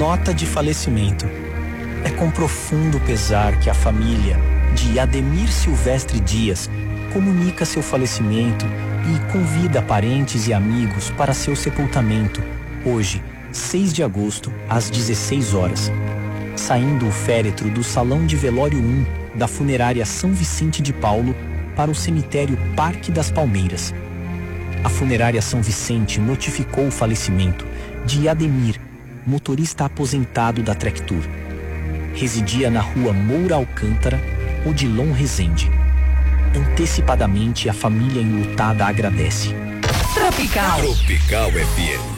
Nota de falecimento. É com profundo pesar que a família de Ademir Silvestre Dias comunica seu falecimento e convida parentes e amigos para seu sepultamento, hoje, 6 de agosto, às 16 horas. Saindo o féretro do Salão de Velório 1 da Funerária São Vicente de Paulo para o cemitério Parque das Palmeiras. A Funerária São Vicente notificou o falecimento de Ademir, motorista aposentado da Trectur. Residia na rua Moura Alcântara, Odilon Rezende. Antecipadamente, a família enlutada agradece. Tropical FM.